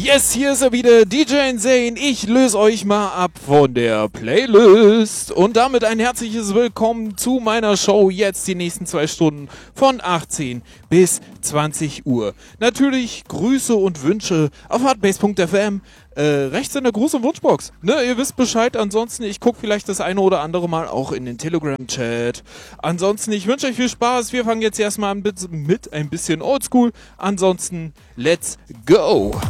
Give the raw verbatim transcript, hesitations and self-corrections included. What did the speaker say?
Yes, hier ist er wieder, D J Insane. Ich löse euch mal ab von der Playlist. Und damit ein herzliches Willkommen zu meiner Show jetzt die nächsten zwei Stunden von achtzehn bis zwanzig Uhr. Natürlich Grüße und Wünsche auf hardbase punkt f m. Äh, rechts in der Gruß- und Wunschbox. Ne, ihr wisst Bescheid. Ansonsten, ich gucke vielleicht das eine oder andere Mal auch in den Telegram-Chat. Ansonsten, ich wünsche euch viel Spaß. Wir fangen jetzt erstmal mit ein bisschen Oldschool. Ansonsten, let's go!